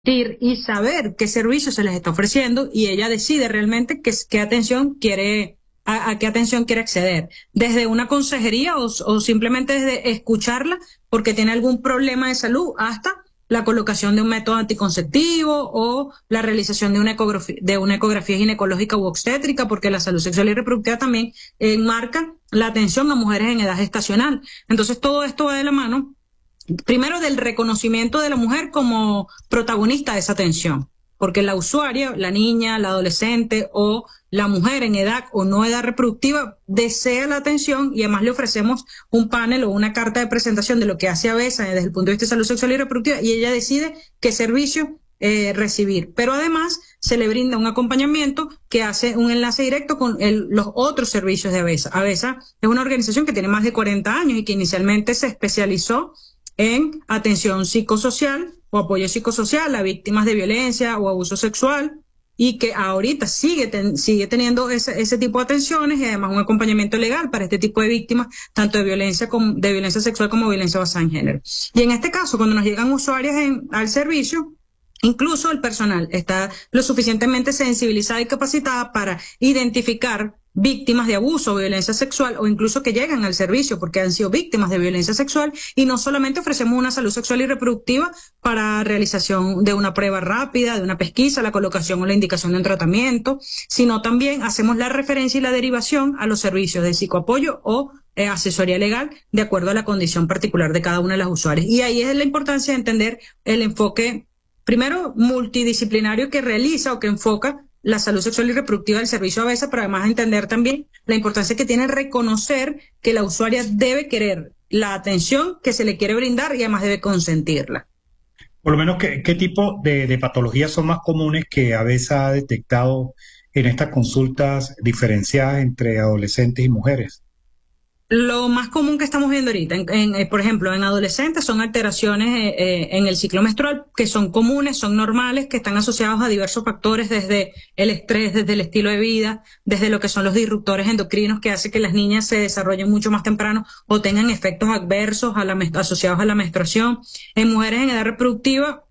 y saber qué servicio se les está ofreciendo y ella decide realmente qué atención quiere, a qué atención quiere acceder. Desde una consejería o simplemente desde escucharla porque tiene algún problema de salud hasta la colocación de un método anticonceptivo o la realización de una ecografía ginecológica u obstétrica, porque la salud sexual y reproductiva también enmarca la atención a mujeres en edad gestacional. Entonces todo esto va de la mano, primero, del reconocimiento de la mujer como protagonista de esa atención, porque la usuaria, la niña, la adolescente o la mujer en edad o no edad reproductiva desea la atención y además le ofrecemos un panel o una carta de presentación de lo que hace ABESA desde el punto de vista de salud sexual y reproductiva y ella decide qué servicio recibir. Pero además se le brinda un acompañamiento que hace un enlace directo con los otros servicios de ABESA. ABESA es una organización que tiene más de 40 años y que inicialmente se especializó en atención psicosocial o apoyo psicosocial a víctimas de violencia o abuso sexual y que ahorita sigue teniendo ese tipo de atenciones y además un acompañamiento legal para este tipo de víctimas, tanto de violencia sexual como violencia basada en género. Y en este caso, cuando nos llegan usuarias al servicio, incluso el personal está lo suficientemente sensibilizada y capacitada para identificar víctimas de abuso o violencia sexual o incluso que llegan al servicio porque han sido víctimas de violencia sexual y no solamente ofrecemos una salud sexual y reproductiva para realización de una prueba rápida, de una pesquisa, la colocación o la indicación de un tratamiento, sino también hacemos la referencia y la derivación a los servicios de psicoapoyo o asesoría legal de acuerdo a la condición particular de cada una de las usuarias. Y ahí es la importancia de entender el enfoque, primero, multidisciplinario que realiza o que enfoca la salud sexual y reproductiva del servicio ABESA, pero además entender también la importancia que tiene reconocer que la usuaria debe querer la atención que se le quiere brindar y además debe consentirla. Por lo menos, ¿qué tipo de patologías son más comunes que ABESA ha detectado en estas consultas diferenciadas entre adolescentes y mujeres? Lo más común que estamos viendo ahorita, por ejemplo, en adolescentes son alteraciones en el ciclo menstrual que son comunes, son normales, que están asociados a diversos factores desde el estrés, desde el estilo de vida, desde lo que son los disruptores endocrinos que hace que las niñas se desarrollen mucho más temprano o tengan efectos adversos asociados a la menstruación. En mujeres en edad reproductiva,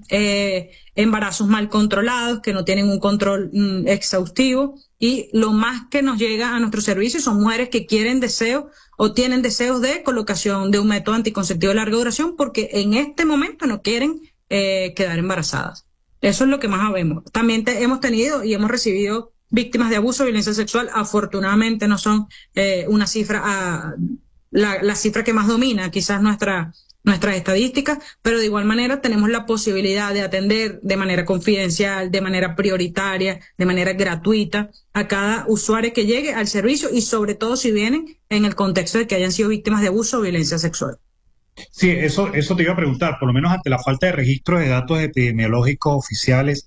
embarazos mal controlados que no tienen un control exhaustivo y lo más que nos llega a nuestro servicio son mujeres que quieren o tienen deseos de colocación de un método anticonceptivo de larga duración porque en este momento no quieren quedar embarazadas. Eso es lo que más vemos. También hemos tenido y hemos recibido víctimas de abuso o violencia sexual. Afortunadamente no son una cifra, la cifra que más domina quizás nuestras estadísticas, pero de igual manera tenemos la posibilidad de atender de manera confidencial, de manera prioritaria, de manera gratuita a cada usuario que llegue al servicio y sobre todo si vienen en el contexto de que hayan sido víctimas de abuso o violencia sexual. Sí, eso te iba a preguntar, por lo menos ante la falta de registro de datos epidemiológicos oficiales,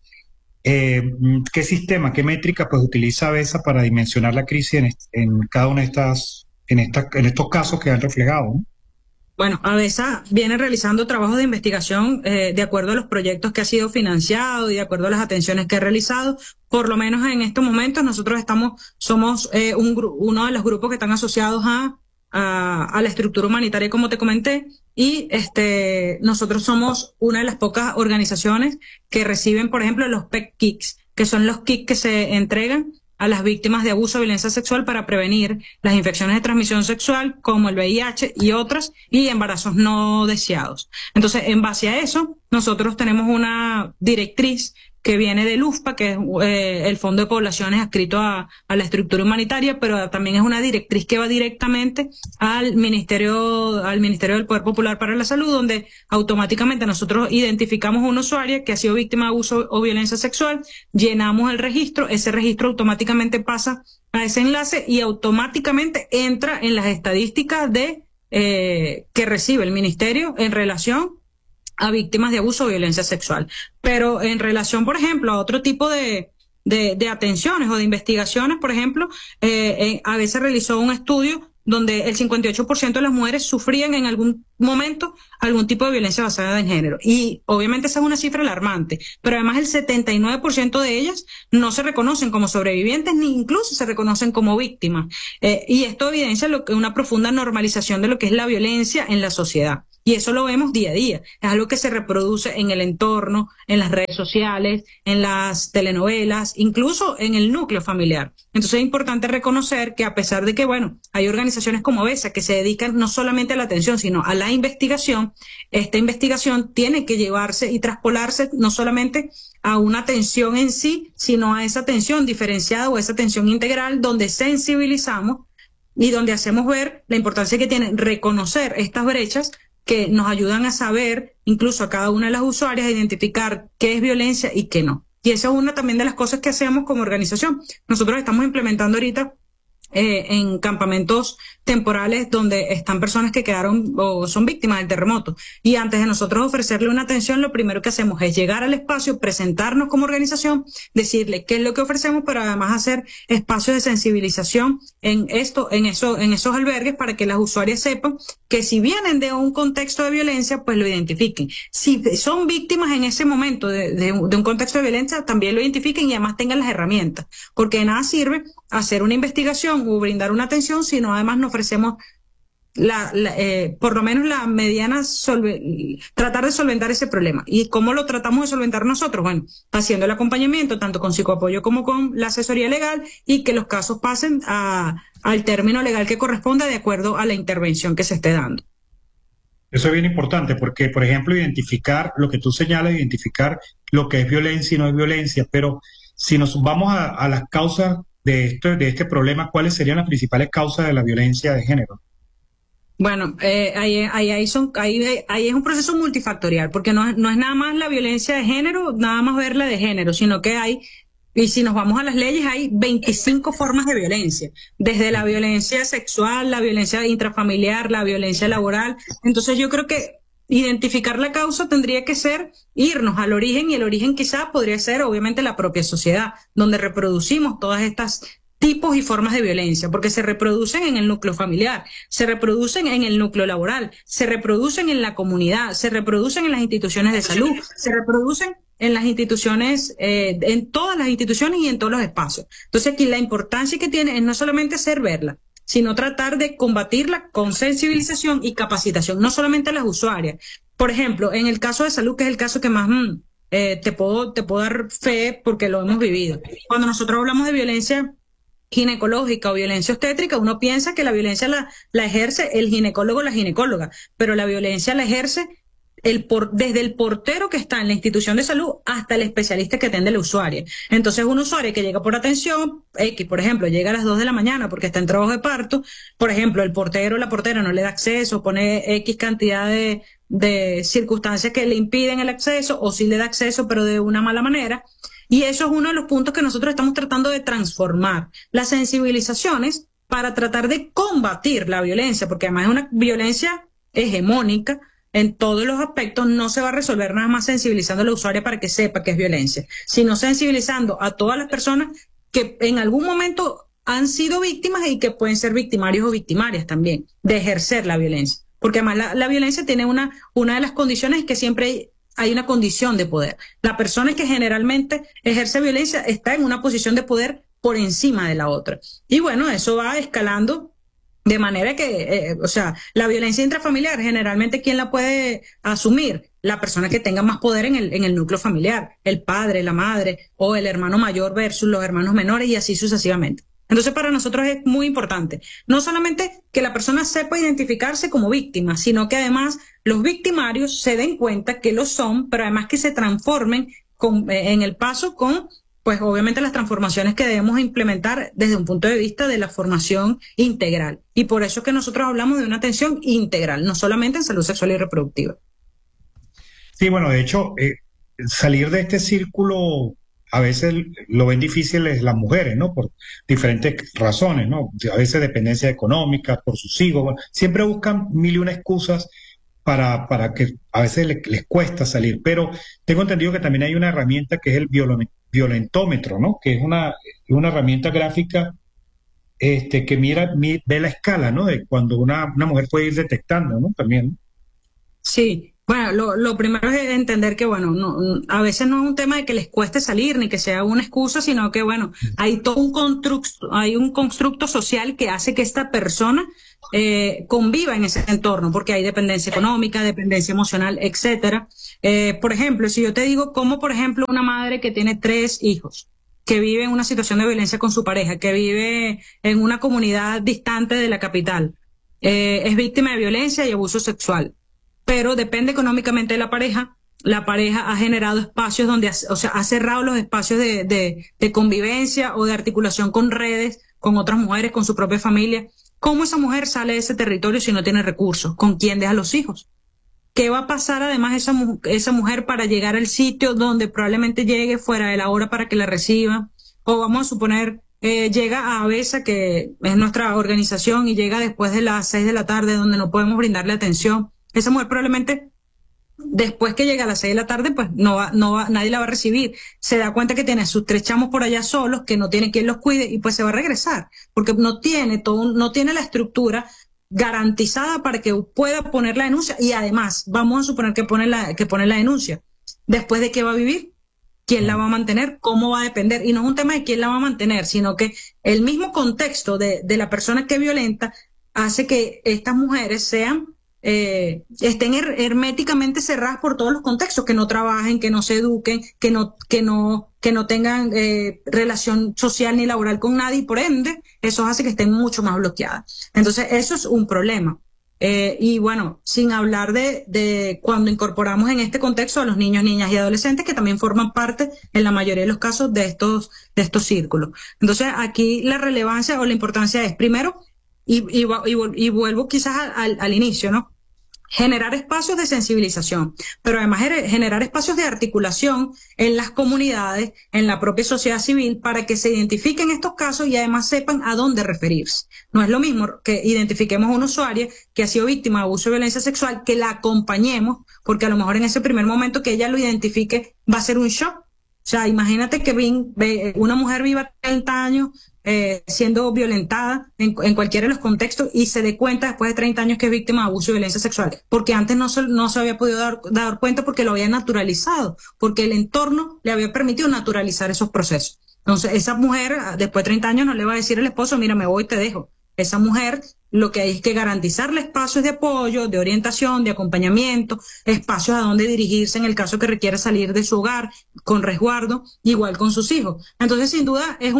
¿qué sistema, qué métrica pues utiliza ABESA para dimensionar la crisis en cada una de en estos casos que han reflejado, ¿no? Bueno, ABESA viene realizando trabajos de investigación de acuerdo a los proyectos que ha sido financiado y de acuerdo a las atenciones que ha realizado. Por lo menos en estos momentos nosotros somos uno de los grupos que están asociados a la estructura humanitaria, como te comenté, y nosotros somos una de las pocas organizaciones que reciben, por ejemplo, los PEC Kits, que son los kits que se entregan a las víctimas de abuso o violencia sexual para prevenir las infecciones de transmisión sexual como el VIH y otras y embarazos no deseados. Entonces, en base a eso, nosotros tenemos una directriz que viene del UFPA, que es el Fondo de Poblaciones adscrito a la estructura humanitaria, pero también es una directriz que va directamente al Ministerio del Poder Popular para la Salud, donde automáticamente nosotros identificamos a una usuaria que ha sido víctima de abuso o violencia sexual, llenamos el registro, ese registro automáticamente pasa a ese enlace y automáticamente entra en las estadísticas que recibe el Ministerio en relación a víctimas de abuso o violencia sexual. Pero en relación, por ejemplo, a otro tipo de atenciones o de investigaciones, por ejemplo, a veces realizó un estudio donde el 58% de las mujeres sufrían en algún momento algún tipo de violencia basada en género. Y obviamente esa es una cifra alarmante, pero además el 79% de ellas no se reconocen como sobrevivientes ni incluso se reconocen como víctimas. Y esto evidencia una profunda normalización de lo que es la violencia en la sociedad. Y eso lo vemos día a día. Es algo que se reproduce en el entorno, en las redes sociales, en las telenovelas, incluso en el núcleo familiar. Entonces es importante reconocer que a pesar de que, bueno, hay organizaciones como BESA que se dedican no solamente a la atención, sino a la investigación, esta investigación tiene que llevarse y traspolarse no solamente a una atención en sí, sino a esa atención diferenciada o esa atención integral donde sensibilizamos y donde hacemos ver la importancia que tiene reconocer estas brechas que nos ayudan a saber, incluso a cada una de las usuarias, a identificar qué es violencia y qué no. Y esa es una también de las cosas que hacemos como organización. Nosotros estamos implementando ahorita en campamentos temporales donde están personas que quedaron o son víctimas del terremoto. Y antes de nosotros ofrecerle una atención, lo primero que hacemos es llegar al espacio, presentarnos como organización, decirle qué es lo que ofrecemos, pero además hacer espacios de sensibilización en esos albergues para que las usuarias sepan que si vienen de un contexto de violencia, pues lo identifiquen. Si son víctimas en ese momento de un contexto de violencia, también lo identifiquen y además tengan las herramientas, porque de nada sirve hacer una investigación o brindar una atención si no además nos ofrecemos por lo menos la mediana, tratar de solventar ese problema. ¿Y cómo lo tratamos de solventar nosotros? Bueno, haciendo el acompañamiento tanto con psicoapoyo como con la asesoría legal y que los casos pasen al término legal que corresponda de acuerdo a la intervención que se esté dando. Eso es bien importante porque, por ejemplo, identificar lo que tú señalas, identificar lo que es violencia y no es violencia, pero si nos vamos a las causas de este problema, ¿cuáles serían las principales causas de la violencia de género? Bueno, ahí es un proceso multifactorial, porque no es nada más la violencia de género, nada más verla de género, sino que y si nos vamos a las leyes, hay 25 formas de violencia, desde la violencia sexual, la violencia intrafamiliar, la violencia laboral. Entonces yo creo que identificar la causa tendría que ser irnos al origen, y el origen quizás podría ser obviamente la propia sociedad, donde reproducimos todas estas tipos y formas de violencia, porque se reproducen en el núcleo familiar, se reproducen en el núcleo laboral, se reproducen en la comunidad, se reproducen en las instituciones de salud, se reproducen en las instituciones, en todas las instituciones y en todos los espacios. Entonces aquí la importancia que tiene es no solamente hacer verla, sino tratar de combatirla con sensibilización y capacitación, no solamente a las usuarias. Por ejemplo, en el caso de salud, que es el caso que más te puedo dar fe porque lo hemos vivido. Cuando nosotros hablamos de violencia ginecológica o violencia obstétrica, uno piensa que la violencia la ejerce el ginecólogo o la ginecóloga, pero la violencia la ejerce desde el portero que está en la institución de salud hasta el especialista que atiende a la usuaria. Entonces, un usuario que llega por atención, X, por ejemplo, llega a las 2 de la mañana porque está en trabajo de parto, por ejemplo, el portero o la portera no le da acceso, pone X cantidad de circunstancias que le impiden el acceso, o sí le da acceso, pero de una mala manera. Y eso es uno de los puntos que nosotros estamos tratando de transformar. Las sensibilizaciones para tratar de combatir la violencia, porque además es una violencia hegemónica, en todos los aspectos. No se va a resolver nada más sensibilizando a la usuaria para que sepa que es violencia, sino sensibilizando a todas las personas que en algún momento han sido víctimas y que pueden ser victimarios o victimarias también de ejercer la violencia. Porque además la violencia tiene una de las condiciones que siempre hay una condición de poder. La persona que generalmente ejerce violencia está en una posición de poder por encima de la otra. Y bueno, eso va escalando de manera que, la violencia intrafamiliar, generalmente, ¿quién la puede asumir? La persona que tenga más poder en el núcleo familiar, el padre, la madre, o el hermano mayor versus los hermanos menores, y así sucesivamente. Entonces, para nosotros es muy importante, no solamente que la persona sepa identificarse como víctima, sino que además los victimarios se den cuenta que lo son, pero además que se transformen en el paso con, pues obviamente, las transformaciones que debemos implementar desde un punto de vista de la formación integral. Y por eso es que nosotros hablamos de una atención integral, no solamente en salud sexual y reproductiva. Sí, bueno, de hecho, salir de este círculo a veces lo ven difícil es las mujeres, ¿no? Por diferentes razones, ¿no? A veces dependencia económica, por sus hijos, bueno, siempre buscan mil y una excusas para que a veces les cuesta salir, pero tengo entendido que también hay una herramienta que es el violentómetro, ¿no? Que es una herramienta gráfica que ve la escala, ¿no? De cuando una mujer puede ir detectando, ¿no? También. Sí, Bueno, lo primero es entender que, bueno, a veces no es un tema de que les cueste salir ni que sea una excusa, sino que, bueno, hay un constructo social que hace que esta persona conviva en ese entorno, porque hay dependencia económica, dependencia emocional, etcétera. Por ejemplo, si yo te digo como, por ejemplo, una madre que tiene 3 hijos, que vive en una situación de violencia con su pareja, que vive en una comunidad distante de la capital, es víctima de violencia y abuso sexual, pero depende económicamente de la pareja. La pareja ha generado espacios donde, o sea, ha cerrado los espacios de convivencia o de articulación con redes, con otras mujeres, con su propia familia. ¿Cómo esa mujer sale de ese territorio si no tiene recursos? ¿Con quién deja los hijos? ¿Qué va a pasar además esa mujer para llegar al sitio donde probablemente llegue fuera de la hora para que la reciba? O vamos a suponer, llega a ABESA, que es nuestra organización, y llega después de las 6 de la tarde, donde no podemos brindarle atención. Esa mujer probablemente, después que llega a las 6 de la tarde, pues nadie la va a recibir. Se da cuenta que tiene a sus 3 chamos por allá solos, que no tiene quien los cuide, y pues se va a regresar, porque no tiene la estructura garantizada para que pueda poner la denuncia. Y además, vamos a suponer que pone la denuncia. ¿Después de qué va a vivir? ¿Quién la va a mantener? ¿Cómo va a depender? Y no es un tema de quién la va a mantener, sino que el mismo contexto de la persona que violenta hace que estas mujeres estén herméticamente cerradas por todos los contextos, que no trabajen, que no se eduquen, que no tengan relación social ni laboral con nadie, y por ende eso hace que estén mucho más bloqueadas. Entonces eso es un problema. Y bueno, sin hablar de cuando incorporamos en este contexto a los niños, niñas y adolescentes, que también forman parte en la mayoría de los casos de estos círculos. Entonces aquí la relevancia o la importancia es, primero, y vuelvo quizás al inicio, ¿no? Generar espacios de sensibilización, pero además generar espacios de articulación en las comunidades, en la propia sociedad civil, para que se identifiquen estos casos y además sepan a dónde referirse. No es lo mismo que identifiquemos a una usuaria que ha sido víctima de abuso y violencia sexual, que la acompañemos, porque a lo mejor en ese primer momento que ella lo identifique va a ser un shock. O sea, imagínate que una mujer viva 30 años siendo violentada en cualquiera de los contextos y se dé cuenta después de 30 años que es víctima de abuso y violencia sexual, porque antes no se había podido dar cuenta, porque lo había naturalizado, porque el entorno le había permitido naturalizar esos procesos. Entonces, esa mujer después de 30 años no le va a decir al esposo, mira, me voy, te dejo. Esa mujer lo que hay es que garantizarle espacios de apoyo, de orientación, de acompañamiento, espacios a donde dirigirse en el caso que requiera salir de su hogar con resguardo, igual con sus hijos. Entonces, sin duda, es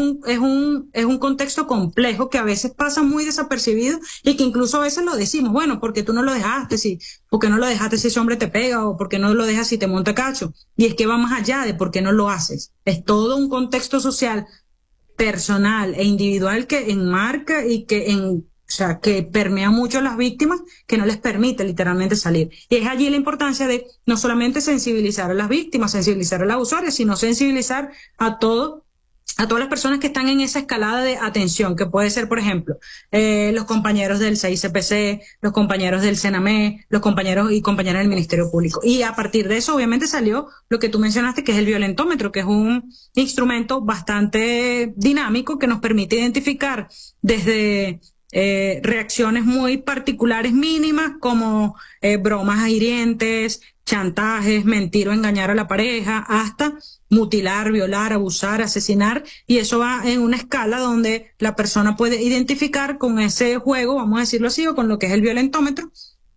un contexto complejo que a veces pasa muy desapercibido y que incluso a veces lo decimos, bueno, ¿porque tú no lo dejaste? ¿Por qué no lo dejaste si ese hombre te pega? ¿O por qué no lo dejas si te monta cacho? Y es que va más allá de por qué no lo haces. Es todo un contexto social, personal e individual, que enmarca y o sea, que permea mucho a las víctimas, que no les permite literalmente salir. Y es allí la importancia de no solamente sensibilizar a las víctimas, sensibilizar a las usuarias, sino sensibilizar a todas las personas que están en esa escalada de atención, que puede ser, por ejemplo, los compañeros del CICPC, los compañeros del CENAME, los compañeros y compañeras del Ministerio Público. Y a partir de eso, obviamente, salió lo que tú mencionaste, que es el violentómetro, que es un instrumento bastante dinámico que nos permite identificar desde reacciones muy particulares mínimas, como bromas hirientes, chantajes, mentir o engañar a la pareja, hasta mutilar, violar, abusar, asesinar, y eso va en una escala donde la persona puede identificar con ese juego, vamos a decirlo así, o con lo que es el violentómetro,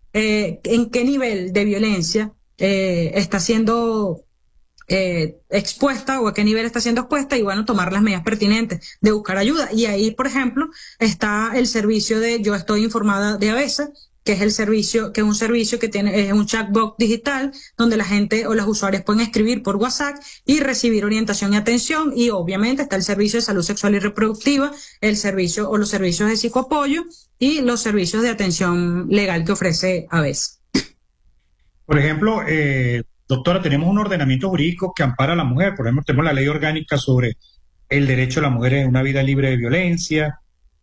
en qué nivel de violencia está siendo expuesta, o a qué nivel está siendo expuesta, y bueno, tomar las medidas pertinentes de buscar ayuda. Y ahí, por ejemplo, está el servicio de Yo Estoy Informada de ABESA, que es un servicio que es un chatbot digital donde la gente o los usuarios pueden escribir por WhatsApp y recibir orientación y atención. Y obviamente está el servicio de salud sexual y reproductiva, el servicio o los servicios de psicoapoyo y los servicios de atención legal que ofrece ABESA. Por ejemplo, doctora, tenemos un ordenamiento jurídico que ampara a la mujer. Por ejemplo, tenemos la ley orgánica sobre el derecho de la mujer a una vida libre de violencia.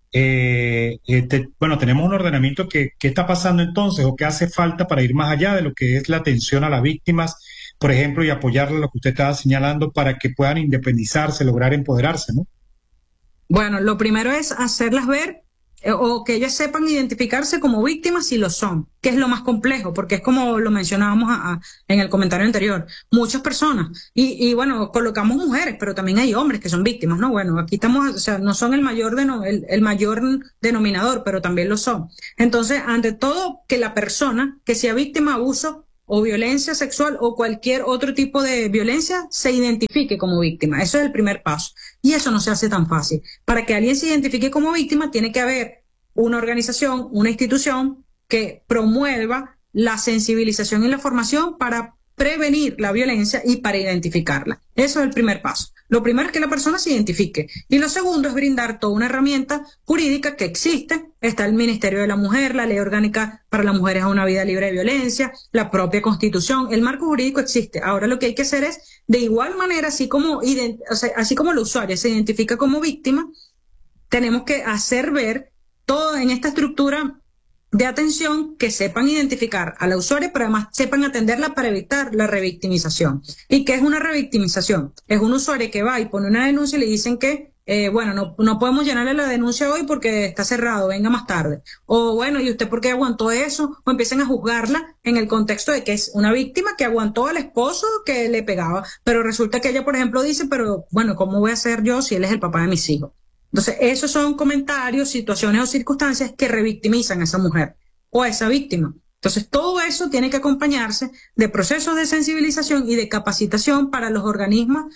Bueno, tenemos un ordenamiento ¿qué está pasando entonces o qué hace falta para ir más allá de lo que es la atención a las víctimas, por ejemplo, y apoyarlas, lo que usted estaba señalando, para que puedan independizarse, lograr empoderarse, ¿no? Bueno, lo primero es hacerlas ver, que no es un tema de que las mujeres no pueden, que no tienen que hacer, sino que es un tema de que las mujeres, o sea, que permea mucho a las víctimas, que no les permite literalmente salir. Y es allí la importancia de no solamente sensibilizar a las víctimas, sino o que ellas sepan identificarse como víctimas si lo son, que es lo más complejo, porque es como lo mencionábamos en el comentario anterior, muchas personas, y bueno, colocamos mujeres, pero también hay hombres que son víctimas, ¿no? Bueno, aquí estamos, o sea, no son el mayor denominador, pero también lo son. Entonces, ante todo, que la persona que sea víctima de abuso o violencia sexual o cualquier otro tipo de violencia se identifique como víctima. Eso es el primer paso. Y eso no se hace tan fácil. Para que alguien se identifique como víctima, tiene que haber una organización, una institución que promueva la sensibilización y la formación para prevenir la violencia y para identificarla. Eso es el primer paso. Lo primero es que la persona se identifique. Y lo segundo es brindar toda una herramienta jurídica que existe. Está el Ministerio de la Mujer, la Ley Orgánica para las Mujeres a una Vida Libre de Violencia, la propia Constitución. El marco jurídico existe. Ahora lo que hay que hacer es, de igual manera, así como el usuario se identifica como víctima, tenemos que hacer ver todo en esta estructura de atención que sepan identificar a la usuaria, pero además sepan atenderla para evitar la revictimización. ¿Y qué es una revictimización? Es un usuario que va y pone una denuncia y le dicen que, no podemos llenarle la denuncia hoy porque está cerrado, venga más tarde. O bueno, ¿y usted por qué aguantó eso? O empiezan a juzgarla en el contexto de que es una víctima que aguantó al esposo que le pegaba. Pero resulta que ella, por ejemplo, dice, pero bueno, ¿cómo voy a hacer yo si él es el papá de mis hijos? Entonces, esos son comentarios, situaciones o circunstancias que revictimizan a esa mujer o a esa víctima. Entonces, todo eso tiene que acompañarse de procesos de sensibilización y de capacitación para los organismos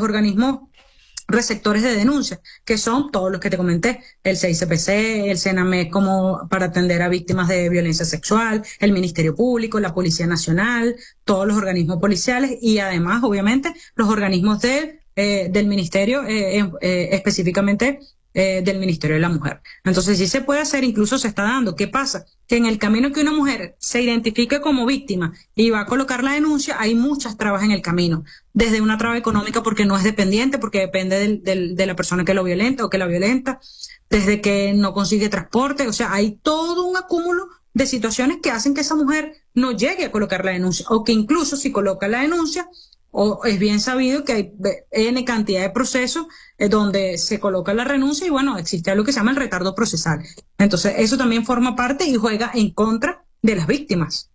receptores de denuncia, que son todos los que te comenté, el CICPC, el CENAMEC como para atender a víctimas de violencia sexual, el Ministerio Público, la Policía Nacional, todos los organismos policiales y además, obviamente, los organismos del Ministerio, específicamente del Ministerio de la Mujer. Entonces sí se puede hacer, incluso se está dando. ¿Qué pasa? Que en el camino que una mujer se identifique como víctima y va a colocar la denuncia, hay muchas trabas en el camino. Desde una traba económica porque no es dependiente, porque depende de la persona que lo violenta o que la violenta, desde que no consigue transporte, o sea, hay todo un acúmulo de situaciones que hacen que esa mujer no llegue a colocar la denuncia, o que incluso si coloca la denuncia, o es bien sabido que hay N cantidad de procesos donde se coloca la renuncia y bueno, existe algo que se llama el retardo procesal. Entonces, eso también forma parte y juega en contra de las víctimas.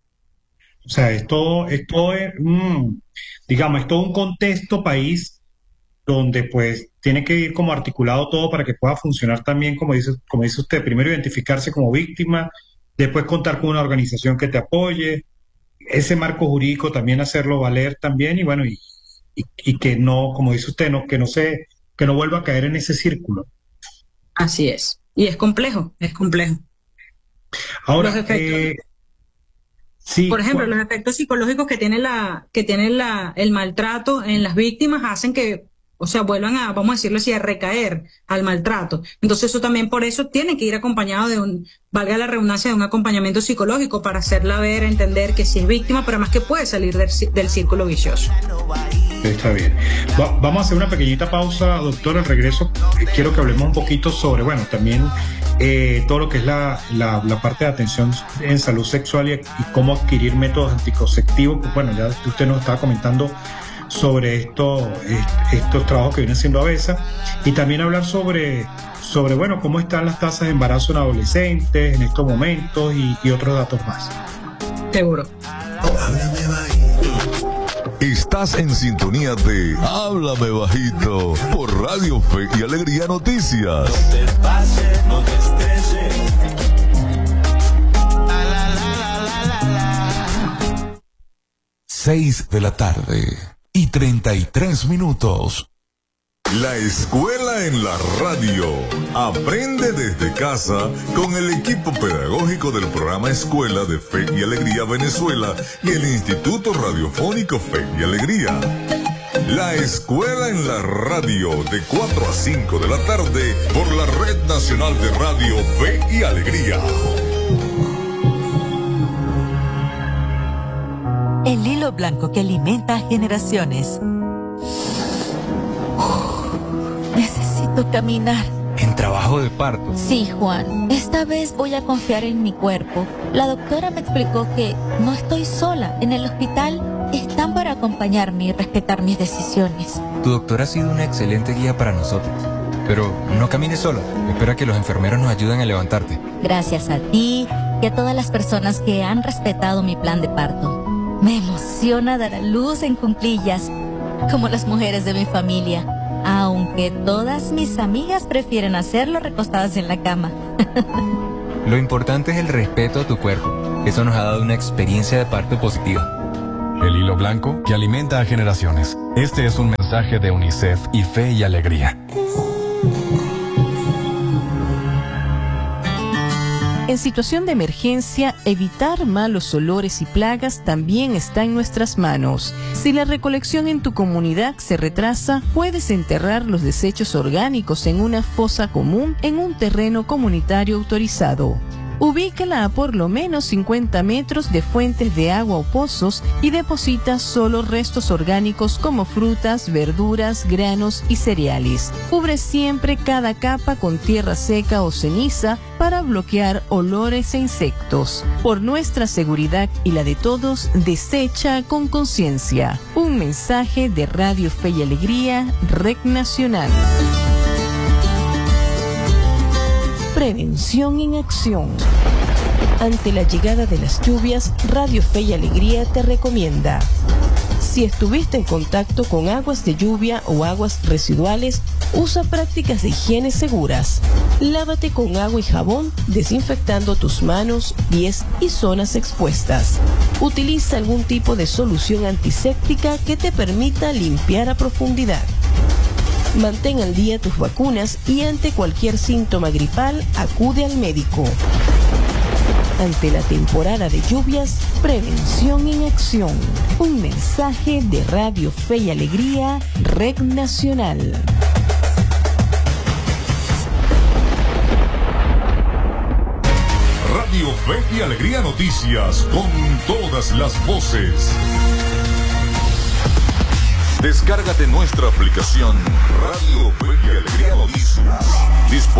O sea, esto es digamos, es todo un contexto país donde pues tiene que ir como articulado todo para que pueda funcionar también, como dice usted, primero identificarse como víctima, después contar con una organización que te apoye, ese marco jurídico también hacerlo valer también y bueno, y que no, como dice usted, que no vuelva a caer en ese círculo. Así es. Y es complejo, es complejo. Ahora, los efectos, sí, por ejemplo, los efectos psicológicos que tiene el maltrato en las víctimas hacen que, o sea, vuelvan a, vamos a decirlo así, a recaer al maltrato. Entonces eso también por eso tiene que ir acompañado de valga la redundancia, de un acompañamiento psicológico para hacerla ver, entender que sí es víctima, pero además que puede salir del círculo vicioso. Está bien. Vamos a hacer una pequeñita pausa, doctor. Al regreso quiero que hablemos un poquito sobre, bueno, también todo lo que es la parte de atención en salud sexual y cómo adquirir métodos anticonceptivos. Pues bueno, ya usted nos estaba comentando sobre estos trabajos que viene haciendo ABESA y también hablar sobre bueno, cómo están las tasas de embarazo en adolescentes en estos momentos y otros datos más. Seguro. Estás en sintonía de Háblame Bajito por Radio Fe y Alegría Noticias. No te pases, no te estreses. 6 de la tarde y 33 minutos. La escuela en la radio. Aprende desde casa con el equipo pedagógico del programa Escuela de Fe y Alegría Venezuela y el Instituto Radiofónico Fe y Alegría. La escuela en la radio de 4 a 5 de la tarde por la Red Nacional de Radio Fe y Alegría. El hilo blanco que alimenta a generaciones. Necesito caminar. ¿En trabajo de parto? Sí, Juan. Esta vez voy a confiar en mi cuerpo. La doctora me explicó que no estoy sola. En el hospital están para acompañarme y respetar mis decisiones. Tu doctora ha sido una excelente guía para nosotros. Pero no camines sola. Espera que los enfermeros nos ayuden a levantarte. Gracias a ti y a todas las personas que han respetado mi plan de parto. Me emociona dar a luz en cuclillas, como las mujeres de mi familia, aunque todas mis amigas prefieren hacerlo recostadas en la cama. Lo importante es el respeto a tu cuerpo. Eso nos ha dado una experiencia de parto positiva. El hilo blanco que alimenta a generaciones. Este es un mensaje de UNICEF y Fe y Alegría. En situación de emergencia, evitar malos olores y plagas también está en nuestras manos. Si la recolección en tu comunidad se retrasa, puedes enterrar los desechos orgánicos en una fosa común en un terreno comunitario autorizado. Ubícala a por lo menos 50 metros de fuentes de agua o pozos y deposita solo restos orgánicos como frutas, verduras, granos y cereales. Cubre siempre cada capa con tierra seca o ceniza para bloquear olores e insectos. Por nuestra seguridad y la de todos, desecha con conciencia. Un mensaje de Radio Fe y Alegría, Red Nacional. Prevención en acción. Ante la llegada de las lluvias, Radio Fe y Alegría te recomienda: si estuviste en contacto con aguas de lluvia o aguas residuales, usa prácticas de higiene seguras. Lávate con agua y jabón, desinfectando tus manos, pies y zonas expuestas. Utiliza algún tipo de solución antiséptica que te permita limpiar a profundidad. Mantén al día tus vacunas y ante cualquier síntoma gripal, acude al médico. Ante la temporada de lluvias, prevención en acción. Un mensaje de Radio Fe y Alegría, Red Nacional. Radio Fe y Alegría Noticias, con todas las voces. Descárgate nuestra aplicación Radio Fe y Alegría Noticias.